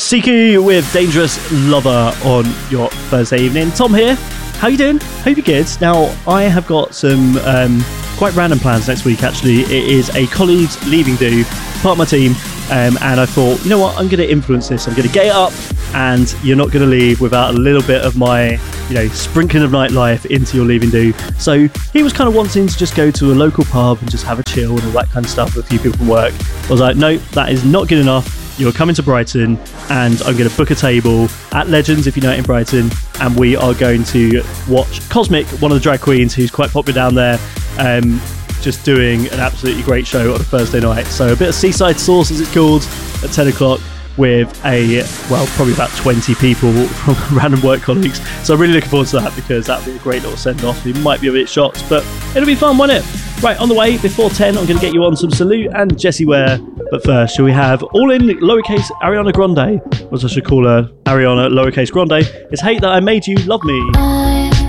Siku with Dangerous Lover on your Thursday evening. Tom here. How you doing? Hope you're good. Now, I have got some quite random plans next week, actually. It is a colleague's leaving do, part of my team, and I thought, you know what, I'm going to influence this. I'm going to get it up, and you're not going to leave without a little bit of my, sprinkling of nightlife into your leaving do. So he was kind of wanting to just go to a local pub and just have a chill and all that kind of stuff with a few people from work. I was like, no, that is not good enough. You're coming to Brighton, and I'm going to book a table at Legends, if you know it, in Brighton, and we are going to watch Cosmic, one of the drag queens who's quite popular down there, just doing an absolutely great show on a Thursday night. So a bit of Seaside Sauce, as it's called, at 10 o'clock with probably about 20 people from random work colleagues. So I'm really looking forward to that, because that'll be a great little send-off. You might be a bit shocked, but it'll be fun, won't it? Right, on the way, before 10, I'm going to get you on some Salute and Jessie Ware. But first, shall we have all in lowercase Ariana Grande, or as I should call her, Ariana lowercase Grande, is Hate That I Made You Love Me.